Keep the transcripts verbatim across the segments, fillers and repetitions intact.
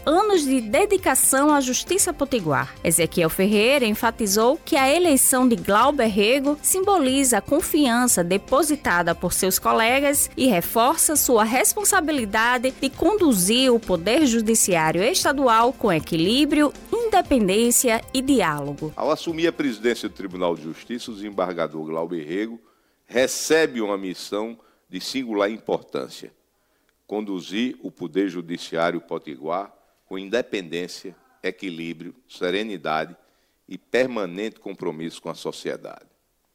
anos de dedicação à Justiça Potiguar. Ezequiel Ferreira enfatizou que a eleição de Glauber Rego simboliza a confiança depositada por seus colegas e reforça sua responsabilidade de conduzir o Poder Judiciário Estadual com equilíbrio, independência e diálogo. Ao assumir a presidência do Tribunal de Justiça, o desembargador Glauber Rego recebe uma missão de singular importância: conduzir o Poder Judiciário Potiguar com independência, equilíbrio, serenidade e permanente compromisso com a sociedade.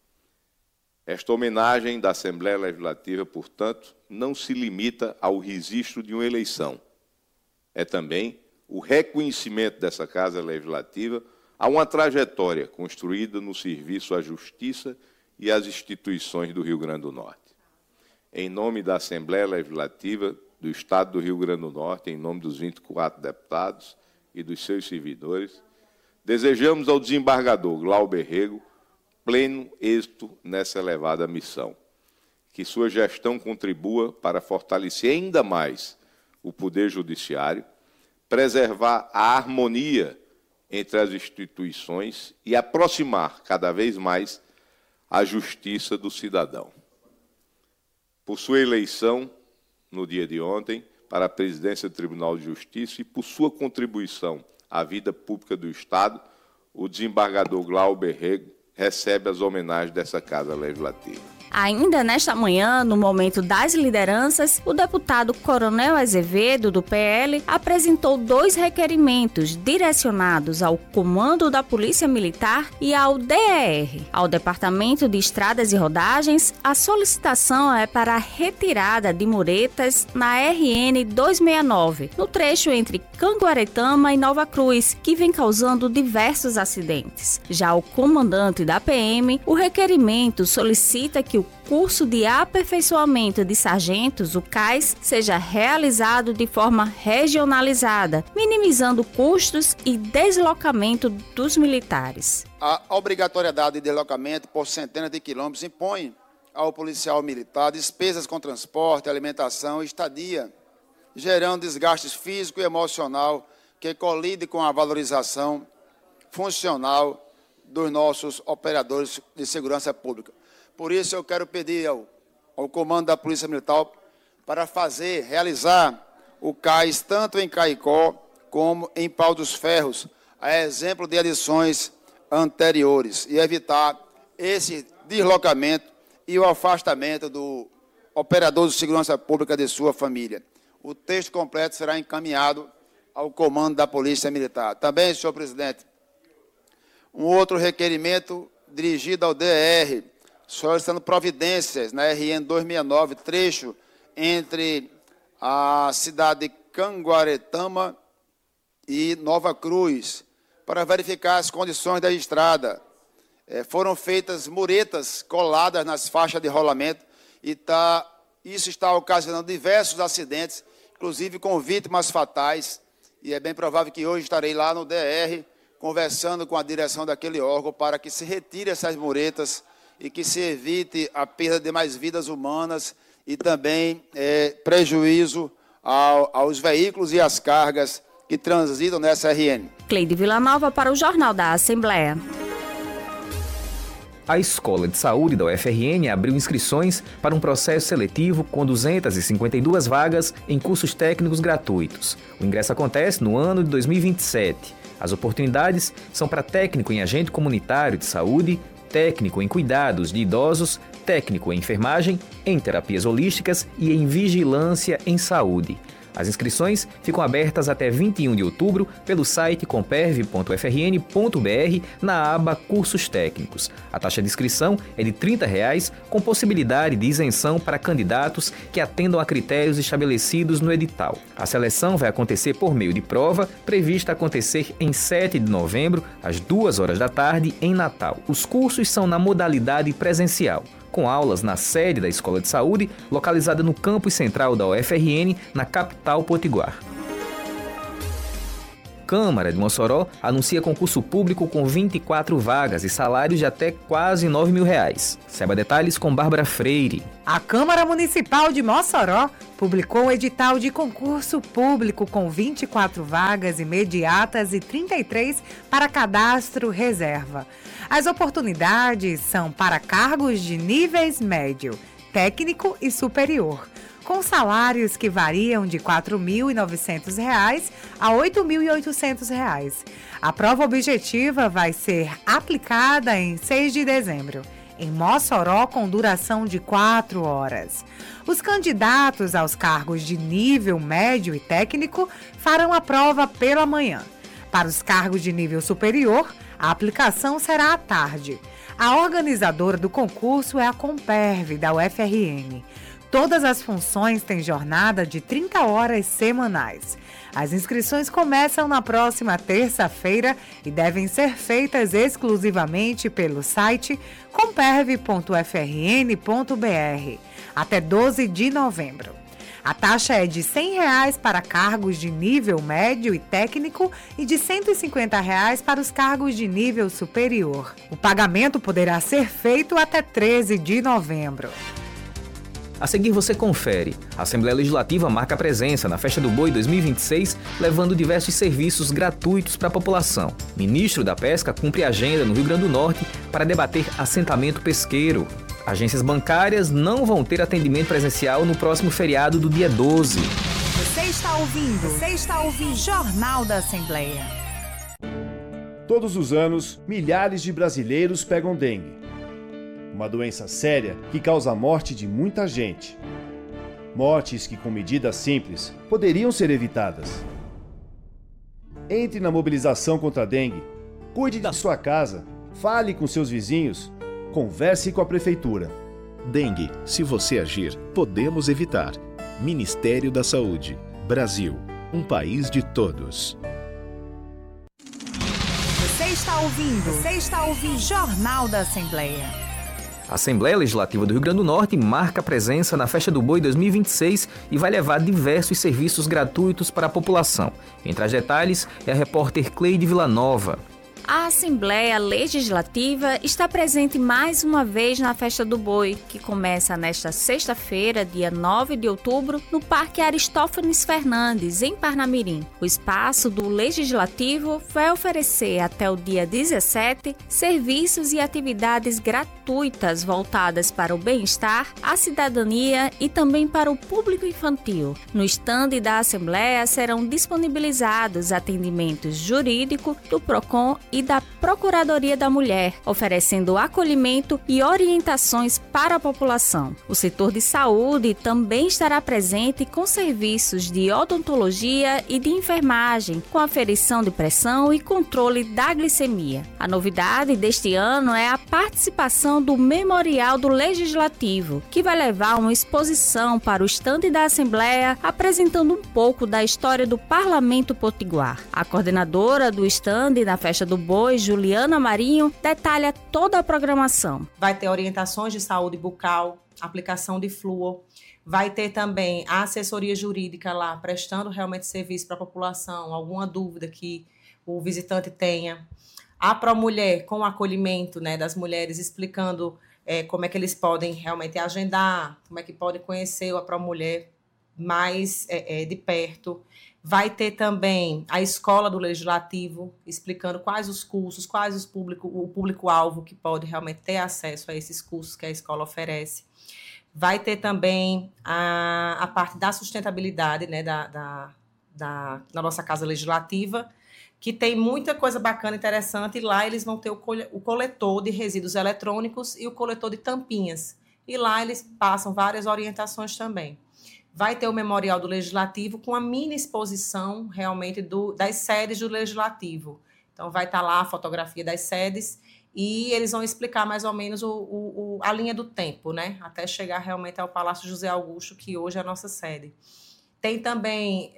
Esta homenagem da Assembleia Legislativa, portanto, não se limita ao registro de uma eleição. É também o reconhecimento dessa Casa Legislativa a uma trajetória construída no serviço à justiça e às instituições do Rio Grande do Norte. Em nome da Assembleia Legislativa do Estado do Rio Grande do Norte, em nome dos vinte e quatro deputados e dos seus servidores, desejamos ao desembargador Glauber Rego pleno êxito nessa elevada missão. Que sua gestão contribua para fortalecer ainda mais o Poder Judiciário, preservar a harmonia entre as instituições e aproximar cada vez mais a justiça do cidadão. Por sua eleição, no dia de ontem, para a presidência do Tribunal de Justiça e por sua contribuição à vida pública do Estado, o desembargador Glauber Rego recebe as homenagens dessa Casa Legislativa. Ainda nesta manhã, no momento das lideranças, o deputado Coronel Azevedo, do P L, apresentou dois requerimentos direcionados ao Comando da Polícia Militar e ao D E R. Ao Departamento de Estradas e Rodagens, a solicitação é para a retirada de muretas na R N duzentos e sessenta e nove, no trecho entre Canguaretama e Nova Cruz, que vem causando diversos acidentes. Já o comandante da P M, o requerimento solicita que o curso de aperfeiçoamento de sargentos, o C A S, seja realizado de forma regionalizada, minimizando custos e deslocamento dos militares. A obrigatoriedade de deslocamento por centenas de quilômetros impõe ao policial militar despesas com transporte, alimentação e estadia, gerando desgaste físico e emocional que colide com a valorização funcional dos nossos operadores de segurança pública. Por isso, eu quero pedir ao, ao comando da Polícia Militar para fazer, realizar o C A S tanto em Caicó como em Pau dos Ferros, a exemplo de edições anteriores, e evitar esse deslocamento e o afastamento do operador de segurança pública de sua família. O texto completo será encaminhado ao comando da Polícia Militar. Também, senhor presidente, um outro requerimento dirigido ao D E R, solicitando providências na R N duzentos e sessenta e nove, trecho entre a cidade de Canguaretama e Nova Cruz, para verificar as condições da estrada. É, foram feitas muretas coladas nas faixas de rolamento e tá, isso está ocasionando diversos acidentes, inclusive com vítimas fatais, e é bem provável que hoje estarei lá no D E R conversando com a direção daquele órgão para que se retire essas muretas e que se evite a perda de mais vidas humanas e também é, prejuízo ao, aos veículos e às cargas que transitam nessa R N. Cleide Villanova para o Jornal da Assembleia. A Escola de Saúde da U F R N abriu inscrições para um processo seletivo com duzentas e cinquenta e duas vagas em cursos técnicos gratuitos. O ingresso acontece no ano de dois mil e vinte e sete. As oportunidades são para técnico em agente comunitário de saúde, técnico em cuidados de idosos, técnico em enfermagem, em terapias holísticas e em vigilância em saúde. As inscrições ficam abertas até vinte e um de outubro pelo site comperv ponto f r n ponto b r na aba Cursos Técnicos. A taxa de inscrição é de trinta reais, com possibilidade de isenção para candidatos que atendam a critérios estabelecidos no edital. A seleção vai acontecer por meio de prova, prevista acontecer em sete de novembro, às duas horas da tarde, em Natal. Os cursos são na modalidade presencial, com aulas na sede da Escola de Saúde, localizada no campus central da U F R N, na capital potiguar. Câmara de Mossoró anuncia concurso público com vinte e quatro vagas e salários de até quase nove mil reais. Saiba detalhes com Bárbara Freire. A Câmara Municipal de Mossoró publicou o edital de concurso público com vinte e quatro vagas imediatas e trinta e três para cadastro reserva. As oportunidades são para cargos de níveis médio, técnico e superior, com salários que variam de quatro mil e novecentos reais a oito mil e oitocentos reais. A prova objetiva vai ser aplicada em seis de dezembro, em Mossoró, com duração de quatro horas. Os candidatos aos cargos de nível médio e técnico farão a prova pela manhã. Para os cargos de nível superior, a aplicação será à tarde. A organizadora do concurso é a Comperv, da U F R N. Todas as funções têm jornada de trinta horas semanais. As inscrições começam na próxima terça-feira e devem ser feitas exclusivamente pelo site comperv ponto f r n ponto b r até doze de novembro. A taxa é de cem reais para cargos de nível médio e técnico e de cento e cinquenta reais para os cargos de nível superior. O pagamento poderá ser feito até treze de novembro. A seguir você confere. A Assembleia Legislativa marca presença na Festa do Boi dois mil e vinte e seis, levando diversos serviços gratuitos para a população. Ministro da Pesca cumpre agenda no Rio Grande do Norte para debater assentamento pesqueiro. Agências bancárias não vão ter atendimento presencial no próximo feriado do dia doze. Você está ouvindo? Você está ouvindo? Jornal da Assembleia. Todos os anos, milhares de brasileiros pegam dengue. Uma doença séria que causa a morte de muita gente. Mortes que, com medidas simples, poderiam ser evitadas. Entre na mobilização contra a dengue, cuide da sua casa, fale com seus vizinhos, converse com a prefeitura. Dengue, se você agir, podemos evitar. Ministério da Saúde. Brasil, um país de todos. Você está ouvindo? Você está ouvindo? Jornal da Assembleia. A Assembleia Legislativa do Rio Grande do Norte marca presença na Festa do Boi dois mil e vinte e seis e vai levar diversos serviços gratuitos para a população. Quem traz detalhes é a repórter Cleide Villanova. A Assembleia Legislativa está presente mais uma vez na Festa do Boi, que começa nesta sexta-feira, dia nove de outubro, no Parque Aristófanes Fernandes, em Parnamirim. O espaço do Legislativo vai oferecer até o dia dezessete serviços e atividades gratuitas voltadas para o bem-estar, a cidadania e também para o público infantil. No estande da Assembleia serão disponibilizados atendimentos jurídico do PROCON e da Procuradoria da Mulher, oferecendo acolhimento e orientações para a população. O setor de saúde também estará presente com serviços de odontologia e de enfermagem, com aferição de pressão e controle da glicemia. A novidade deste ano é a participação do Memorial do Legislativo, que vai levar uma exposição para o estande da Assembleia, apresentando um pouco da história do Parlamento Potiguar. A coordenadora do estande na Festa do Boi, Juliana Marinho, detalha toda a programação. Vai ter orientações de saúde bucal, aplicação de flúor, vai ter também a assessoria jurídica lá, prestando realmente serviço para a população, alguma dúvida que o visitante tenha. A Promulher, com o acolhimento, né, das mulheres, explicando é, como é que eles podem realmente agendar, como é que podem conhecer a Promulher mais é, é, de perto. Vai ter também a Escola do Legislativo, explicando quais os cursos, quais os público, o público-alvo que pode realmente ter acesso a esses cursos que a escola oferece. Vai ter também a, a parte da sustentabilidade, né, da, da, da, da nossa Casa Legislativa, que tem muita coisa bacana, interessante, e lá eles vão ter o, cole, o coletor de resíduos eletrônicos e o coletor de tampinhas. E lá eles passam várias orientações também. Vai ter o Memorial do Legislativo com a mini exposição realmente do, das sedes do Legislativo. Então, vai estar lá a fotografia das sedes e eles vão explicar mais ou menos o, o, o, a linha do tempo, né? Até chegar realmente ao Palácio José Augusto, que hoje é a nossa sede. Tem também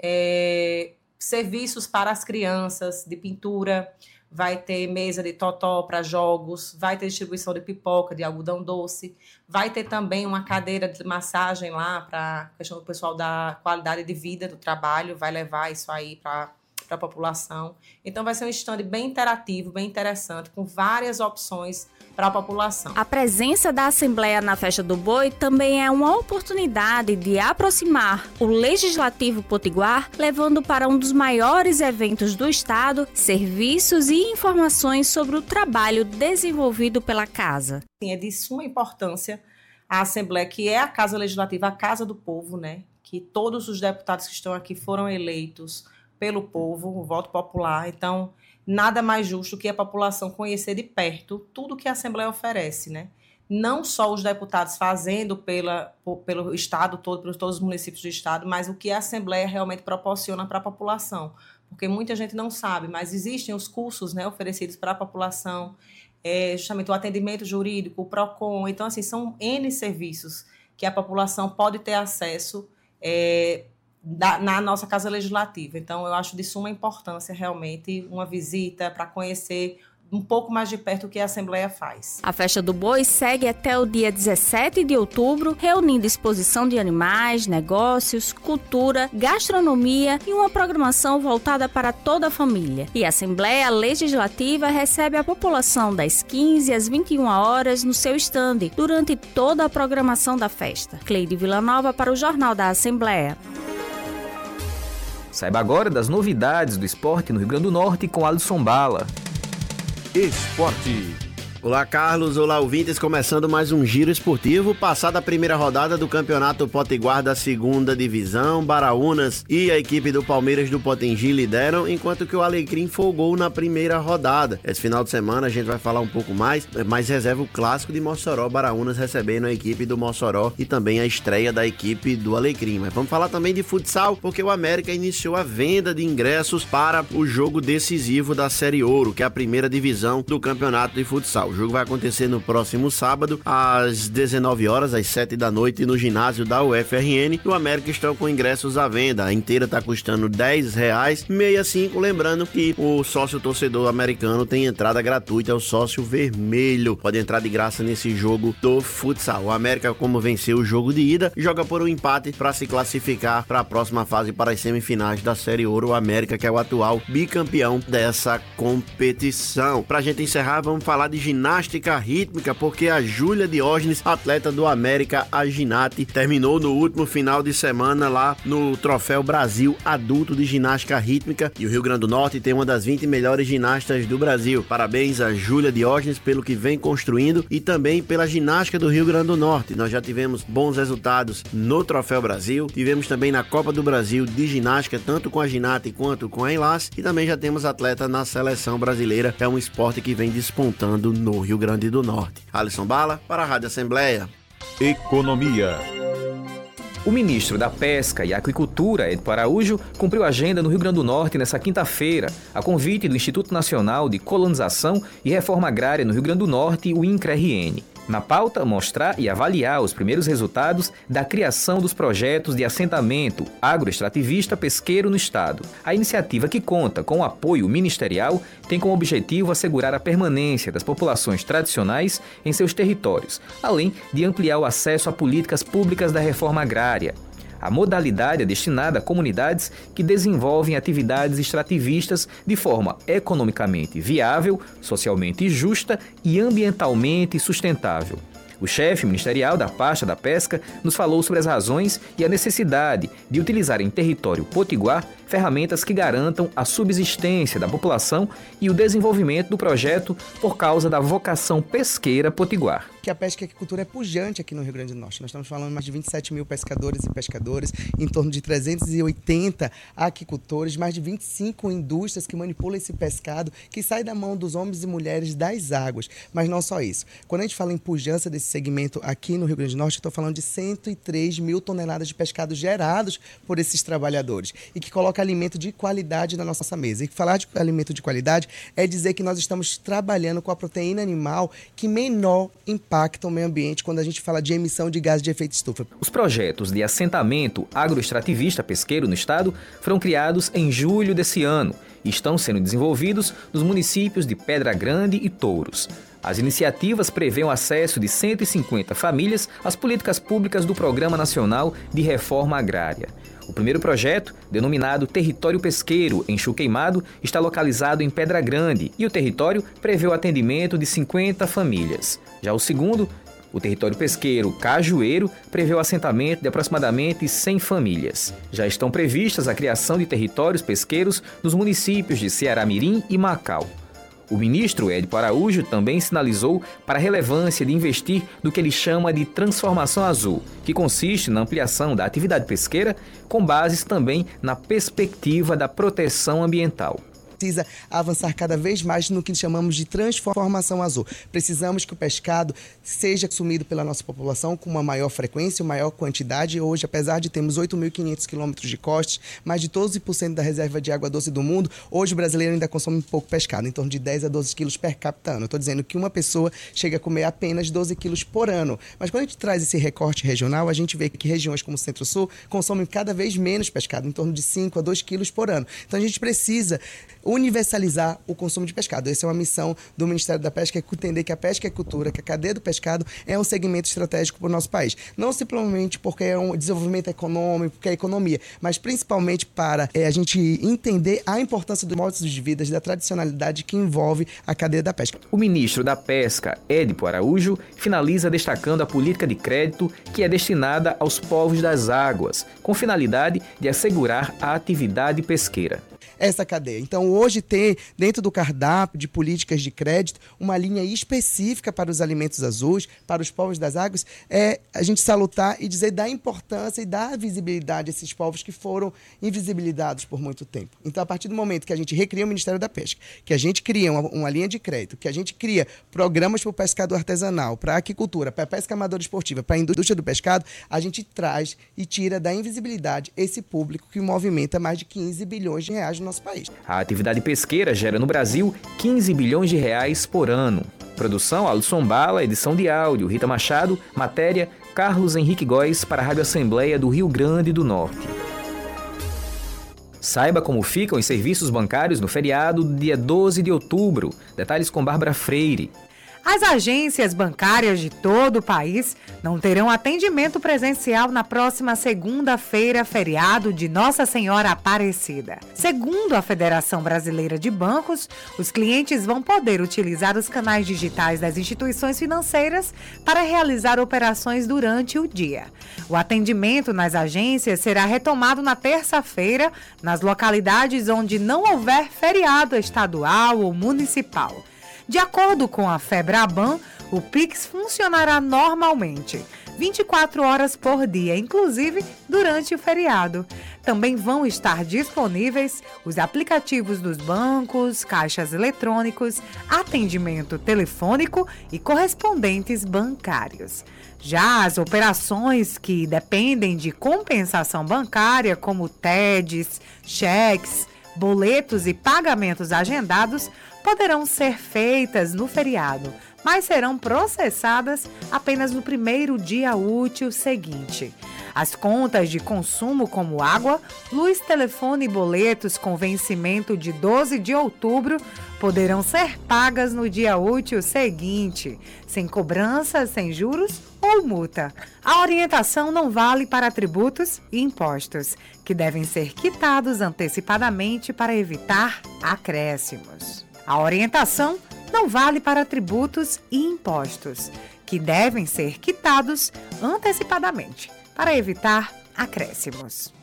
é, serviços para as crianças de pintura, vai ter mesa de totó para jogos, vai ter distribuição de pipoca, de algodão doce, vai ter também uma cadeira de massagem lá para a questão do pessoal da qualidade de vida do trabalho, vai levar isso aí para para a população. Então vai ser um stand bem interativo, bem interessante, com várias opções para a população. A presença da Assembleia na Festa do Boi também é uma oportunidade de aproximar o Legislativo Potiguar, levando para um dos maiores eventos do Estado serviços e informações sobre o trabalho desenvolvido pela Casa. É de suma importância a Assembleia, que é a Casa Legislativa, a Casa do Povo, né? Que todos os deputados que estão aqui foram eleitos pelo povo, o voto popular. Então, nada mais justo que a população conhecer de perto tudo que a Assembleia oferece, né? Não só os deputados fazendo pela, pelo Estado todo, pelos todos os municípios do Estado, mas o que a Assembleia realmente proporciona para a população. Porque muita gente não sabe, mas existem os cursos, né, oferecidos para a população, é, justamente o atendimento jurídico, o PROCON. Então, assim, são N serviços que a população pode ter acesso é, da, na nossa Casa Legislativa. Então, eu acho de suma importância, realmente, uma visita para conhecer um pouco mais de perto o que a Assembleia faz. A Festa do Boi segue até o dia dezessete de outubro, reunindo exposição de animais, negócios, cultura, gastronomia e uma programação voltada para toda a família. E a Assembleia Legislativa recebe a população das quinze às vinte e uma horas no seu estande, durante toda a programação da festa. Cleide Villanova para o Jornal da Assembleia. Saiba agora das novidades do esporte no Rio Grande do Norte com Alisson Bala. Esporte. Olá, Carlos. Olá, ouvintes. Começando mais um Giro Esportivo. Passada a primeira rodada do Campeonato Potiguar da segunda Divisão, Baraunas e a equipe do Palmeiras do Potengi lideram, enquanto que o Alecrim folgou na primeira rodada. Esse final de semana a gente vai falar um pouco mais, mas reserva o clássico de Mossoró, Baraunas recebendo a equipe do Mossoró e também a estreia da equipe do Alecrim. Mas vamos falar também de futsal, porque o América iniciou a venda de ingressos para o jogo decisivo da Série Ouro, que é a primeira divisão do Campeonato de Futsal. O jogo vai acontecer no próximo sábado, às dezenove horas, às sete da noite, no ginásio da U F R N. O América estão com ingressos à venda. A inteira está custando dez reais, sessenta e cinco. Lembrando que o sócio torcedor americano tem entrada gratuita, é o sócio vermelho. Pode entrar de graça nesse jogo do futsal. O América, como venceu o jogo de ida, joga por um empate para se classificar para a próxima fase, para as semifinais da Série Ouro. O América, que é o atual bicampeão dessa competição. Para a gente encerrar, vamos falar de ginástica ginástica rítmica, porque a Júlia Diógenes, atleta do América, a Ginate, terminou no último final de semana lá no Troféu Brasil Adulto de Ginástica Rítmica, e o Rio Grande do Norte tem uma das vinte melhores ginastas do Brasil. Parabéns a Júlia Diógenes pelo que vem construindo e também pela ginástica do Rio Grande do Norte. Nós já tivemos bons resultados no Troféu Brasil, tivemos também na Copa do Brasil de ginástica, tanto com a Ginate quanto com a Enlace, e também já temos atleta na seleção brasileira. É um esporte que vem despontando no Rio Grande do Norte. Alisson Bala para a Rádio Assembleia. Economia. O ministro da Pesca e Aquicultura, Edpo Araújo, cumpriu agenda no Rio Grande do Norte nesta quinta-feira, a convite do Instituto Nacional de Colonização e Reforma Agrária no Rio Grande do Norte, o INCRA-R N. Na pauta, mostrar e avaliar os primeiros resultados da criação dos projetos de assentamento agroextrativista pesqueiro no Estado. A iniciativa, que conta com o apoio ministerial, tem como objetivo assegurar a permanência das populações tradicionais em seus territórios, além de ampliar o acesso a políticas públicas da reforma agrária. A modalidade é destinada a comunidades que desenvolvem atividades extrativistas de forma economicamente viável, socialmente justa e ambientalmente sustentável. O chefe ministerial da pasta da pesca nos falou sobre as razões e a necessidade de utilizar em território potiguar ferramentas que garantam a subsistência da população e o desenvolvimento do projeto por causa da vocação pesqueira potiguar. Que a pesca e a agricultura é pujante aqui no Rio Grande do Norte. Nós estamos falando de mais de vinte e sete mil pescadores e pescadoras, em torno de trezentos e oitenta aquicultores, mais de vinte e cinco indústrias que manipulam esse pescado que sai da mão dos homens e mulheres das águas. Mas não só isso. Quando a gente fala em pujança desse segmento aqui no Rio Grande do Norte, eu estou falando de cento e três mil toneladas de pescado gerados por esses trabalhadores e que coloca alimento de qualidade na nossa mesa. E falar de alimento de qualidade é dizer que nós estamos trabalhando com a proteína animal que menor impacta o meio ambiente quando a gente fala de emissão de gases de efeito estufa. Os projetos de assentamento agroextrativista pesqueiro no estado foram criados em julho desse ano e estão sendo desenvolvidos nos municípios de Pedra Grande e Touros. As iniciativas prevêem o acesso de cento e cinquenta famílias às políticas públicas do Programa Nacional de Reforma Agrária. O primeiro projeto, denominado Território Pesqueiro, em Chuqueimado, está localizado em Pedra Grande e o território prevê o atendimento de cinquenta famílias. Já o segundo, o Território Pesqueiro Cajueiro, prevê o assentamento de aproximadamente cem famílias. Já estão previstas a criação de territórios pesqueiros nos municípios de Ceará-Mirim e Macau. O ministro Edipo Araújo também sinalizou para a relevância de investir no que ele chama de transformação azul, que consiste na ampliação da atividade pesqueira com bases também na perspectiva da proteção ambiental. Precisa avançar cada vez mais no que chamamos de transformação azul. Precisamos que o pescado seja consumido pela nossa população com uma maior frequência, uma maior quantidade. Hoje, apesar de termos oito mil e quinhentos quilômetros de costas, mais de doze por cento da reserva de água doce do mundo, hoje o brasileiro ainda consome pouco pescado, em torno de dez a doze quilos per capita ano. Eu estou dizendo que uma pessoa chega a comer apenas doze quilos por ano. Mas quando a gente traz esse recorte regional, a gente vê que regiões como o Centro-Sul consomem cada vez menos pescado, em torno de cinco a dois quilos por ano. Então a gente precisa universalizar o consumo de pescado. Essa é uma missão do Ministério da Pesca, é entender que a pesca é cultura, que a cadeia do pescado é um segmento estratégico para o nosso país. Não simplesmente porque é um desenvolvimento econômico, porque é economia, mas principalmente para é, a gente entender a importância dos modos de vida, da tradicionalidade que envolve a cadeia da pesca. O ministro da Pesca, Edipo Araújo, finaliza destacando a política de crédito que é destinada aos povos das águas, com finalidade de assegurar a atividade pesqueira. Essa cadeia. Então, hoje tem, dentro do cardápio de políticas de crédito, uma linha específica para os alimentos azuis, para os povos das águas, é a gente salutar e dizer da importância e da visibilidade a esses povos que foram invisibilizados por muito tempo. Então, a partir do momento que a gente recria o Ministério da Pesca, que a gente cria uma, uma linha de crédito, que a gente cria programas para o pescado artesanal, para a aquicultura, para a pesca amadora esportiva, para a indústria do pescado, a gente traz e tira da invisibilidade esse público que movimenta mais de quinze bilhões de reais no nosso país. A atividade pesqueira gera no Brasil quinze bilhões de reais por ano. Produção Alisson Bala, edição de áudio Rita Machado, matéria Carlos Henrique Góes para a Rádio Assembleia do Rio Grande do Norte. Saiba como ficam os serviços bancários no feriado do dia doze de outubro. Detalhes com Bárbara Freire. As agências bancárias de todo o país não terão atendimento presencial na próxima segunda-feira, feriado de Nossa Senhora Aparecida. Segundo a Federação Brasileira de Bancos, os clientes vão poder utilizar os canais digitais das instituições financeiras para realizar operações durante o dia. O atendimento nas agências será retomado na terça-feira, nas localidades onde não houver feriado estadual ou municipal. De acordo com a FEBRABAN, o Pix funcionará normalmente, vinte e quatro horas por dia, inclusive durante o feriado. Também vão estar disponíveis os aplicativos dos bancos, caixas eletrônicos, atendimento telefônico e correspondentes bancários. Já as operações que dependem de compensação bancária, como T E Ds, cheques, boletos e pagamentos agendados, poderão ser feitas no feriado, mas serão processadas apenas no primeiro dia útil seguinte. As contas de consumo como água, luz, telefone e boletos com vencimento de doze de outubro poderão ser pagas no dia útil seguinte, sem cobrança, sem juros ou multa. A orientação não vale para tributos e impostos, que devem ser quitados antecipadamente para evitar acréscimos. A orientação não vale para tributos e impostos, que devem ser quitados antecipadamente para evitar acréscimos.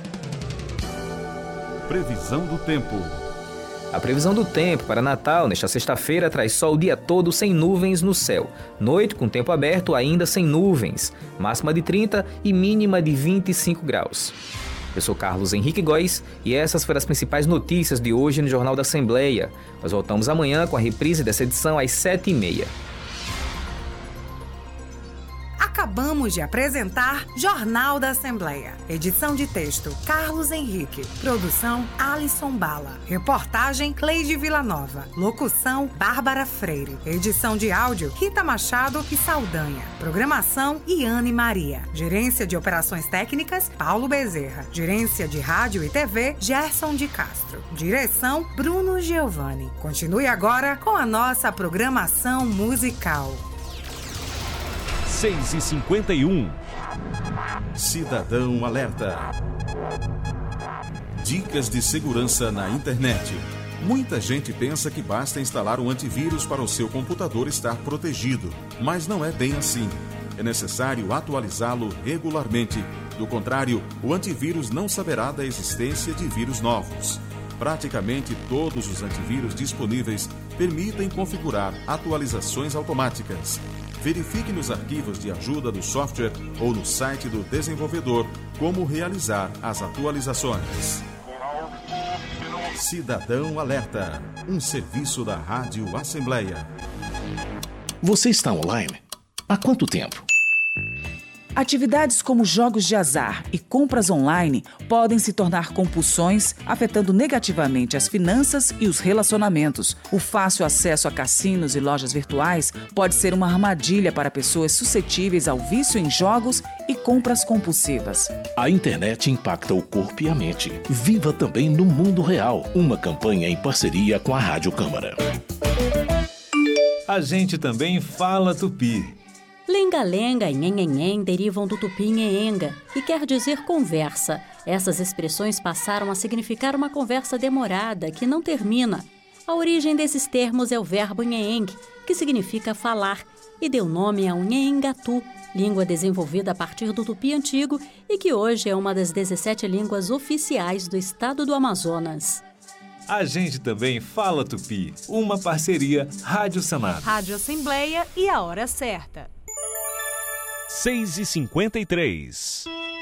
Previsão do tempo. A previsão do tempo para Natal nesta sexta-feira traz sol o dia todo sem nuvens no céu. Noite com tempo aberto ainda sem nuvens. Máxima de trinta e mínima de vinte e cinco graus. Eu sou Carlos Henrique Góes e essas foram as principais notícias de hoje no Jornal da Assembleia. Nós voltamos amanhã com a reprise dessa edição às sete e meia. Acabamos de apresentar Jornal da Assembleia. Edição de texto, Carlos Henrique. Produção, Alisson Bala. Reportagem, Cleide Villanova. Locução, Bárbara Freire. Edição de áudio, Rita Machado e Saldanha. Programação, Iane Maria. Gerência de Operações Técnicas, Paulo Bezerra. Gerência de Rádio e T V, Gerson de Castro. Direção, Bruno Giovanni. Continue agora com a nossa programação musical. seis e cinquenta e um. Cidadão Alerta. Dicas de segurança na internet. Muita gente pensa que basta instalar um antivírus para o seu computador estar protegido, mas não é bem assim. É necessário atualizá-lo regularmente. Do contrário, o antivírus não saberá da existência de vírus novos. Praticamente todos os antivírus disponíveis permitem configurar atualizações automáticas. Verifique nos arquivos de ajuda do software ou no site do desenvolvedor como realizar as atualizações. Cidadão Alerta, um serviço da Rádio Assembleia. Você está online? Há quanto tempo? Atividades como jogos de azar e compras online podem se tornar compulsões, afetando negativamente as finanças e os relacionamentos. O fácil acesso a cassinos e lojas virtuais pode ser uma armadilha para pessoas suscetíveis ao vício em jogos e compras compulsivas. A internet impacta o corpo e a mente. Viva também no mundo real. Uma campanha em parceria com a Rádio Câmara. A gente também fala tupi. Lenga-lenga e nhenhenhen derivam do tupi nhenhenga, que quer dizer conversa. Essas expressões passaram a significar uma conversa demorada, que não termina. A origem desses termos é o verbo nhenheng, que significa falar, e deu nome ao nhenhengatu, língua desenvolvida a partir do tupi antigo e que hoje é uma das dezessete línguas oficiais do estado do Amazonas. A gente também fala tupi, uma parceria Rádio Senado. Rádio Assembleia e a hora certa. seis e cinquenta e três.